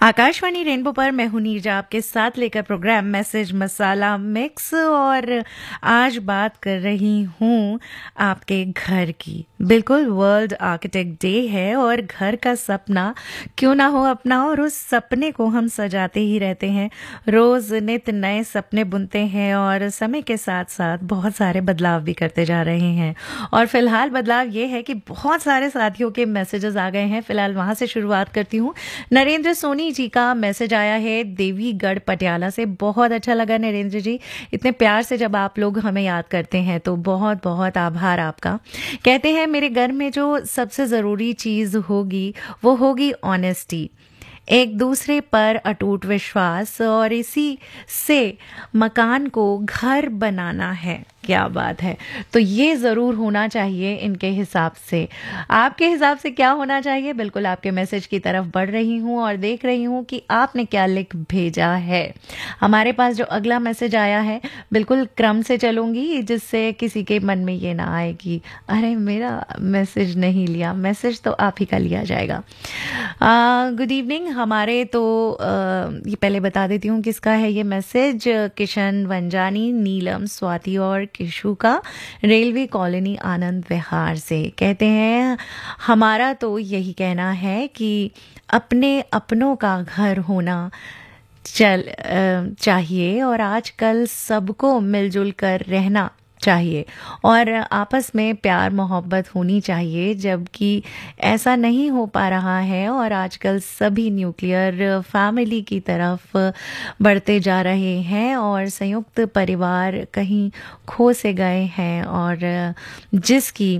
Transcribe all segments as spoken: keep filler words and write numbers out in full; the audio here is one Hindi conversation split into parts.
आकाशवाणी रेनबो पर मैं हूं नीरजा आपके साथ लेकर प्रोग्राम मैसेज मसाला मिक्स। और आज बात कर रही हूं आपके घर की। बिल्कुल वर्ल्ड आर्किटेक्ट डे है और घर का सपना क्यों ना हो अपना, और उस सपने को हम सजाते ही रहते हैं। रोज नित नए सपने बुनते हैं और समय के साथ साथ बहुत सारे बदलाव भी करते जा रहे हैं। और फिलहाल बदलाव ये है कि बहुत सारे साथियों के मैसेजेस आ गए हैं। फिलहाल वहां से शुरुआत करती हूँ। नरेंद्र सोनी जी का मैसेज आया है देवीगढ़ पटियाला से। बहुत अच्छा लगा नरेंद्र जी, इतने प्यार से जब आप लोग हमें याद करते हैं तो बहुत बहुत आभार आपका। कहते हैं मेरे घर में जो सबसे ज़रूरी चीज़ होगी वो होगी ऑनेस्टी, एक दूसरे पर अटूट विश्वास, और इसी से मकान को घर बनाना है। क्या बात है। तो ये ज़रूर होना चाहिए इनके हिसाब से। आपके हिसाब से क्या होना चाहिए? बिल्कुल आपके मैसेज की तरफ बढ़ रही हूँ और देख रही हूँ कि आपने क्या लिख भेजा है। हमारे पास जो अगला मैसेज आया है, बिल्कुल क्रम से चलूँगी जिससे किसी के मन में ये ना आए कि अरे मेरा मैसेज नहीं लिया। मैसेज तो आप ही का लिया जाएगा। Good evening. हमारे तो आ, ये पहले बता देती हूँ किसका है ये मैसेज। किशन वंजानी, नीलम, स्वाति और किशु का, रेलवे कॉलोनी आनंद विहार से। कहते हैं हमारा तो यही कहना है कि अपने अपनों का घर होना चल चाहिए और आजकल सबको मिलजुल कर रहना चाहिए और आपस में प्यार मोहब्बत होनी चाहिए, जबकि ऐसा नहीं हो पा रहा है और आजकल सभी न्यूक्लियर फैमिली की तरफ बढ़ते जा रहे हैं और संयुक्त परिवार कहीं खो से गए हैं, और जिसकी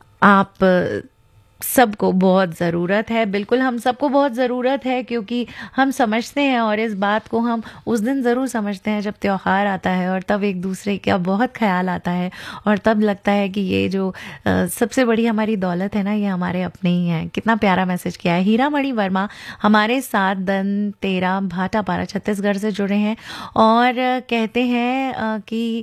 आप सबको बहुत ज़रूरत है। बिल्कुल हम सबको बहुत ज़रूरत है, क्योंकि हम समझते हैं और इस बात को हम उस दिन ज़रूर समझते हैं जब त्यौहार आता है और तब एक दूसरे का बहुत ख्याल आता है और तब लगता है कि ये जो आ, सबसे बड़ी हमारी दौलत है ना, ये हमारे अपने ही हैं। कितना प्यारा मैसेज किया है। हीरा मणि वर्मा हमारे साथ दन तेरा भाटापारा छत्तीसगढ़ से जुड़े हैं और कहते हैं आ, कि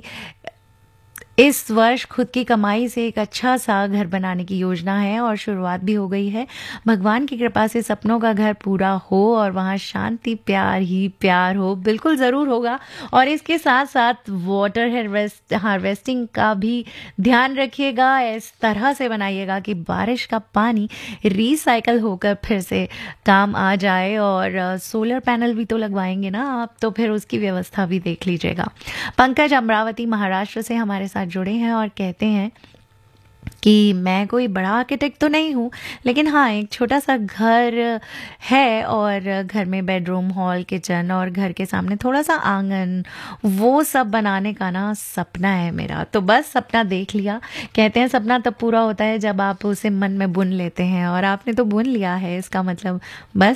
इस वर्ष खुद की कमाई से एक अच्छा सा घर बनाने की योजना है और शुरुआत भी हो गई है। भगवान की कृपा से सपनों का घर पूरा हो और वहाँ शांति प्यार ही प्यार हो। बिल्कुल ज़रूर होगा। और इसके साथ साथ वाटर हार्वेस्ट हार्वेस्टिंग का भी ध्यान रखिएगा। इस तरह से बनाइएगा कि बारिश का पानी रिसाइकल होकर फिर से काम आ जाए। और सोलर पैनल भी तो लगवाएंगे ना आप, तो फिर उसकी व्यवस्था भी देख लीजिएगा। पंकज अमरावती महाराष्ट्र से हमारे साथ जुड़े हैं और कहते हैं कि मैं कोई बड़ा आर्किटेक्ट तो नहीं हूँ, लेकिन हाँ एक छोटा सा घर है और घर में बेडरूम, हॉल, किचन और घर के सामने थोड़ा सा आंगन, वो सब बनाने का ना सपना है मेरा। तो बस सपना देख लिया। कहते हैं सपना तब पूरा होता है जब आप उसे मन में बुन लेते हैं, और आपने तो बुन लिया है। इसका मतलब बस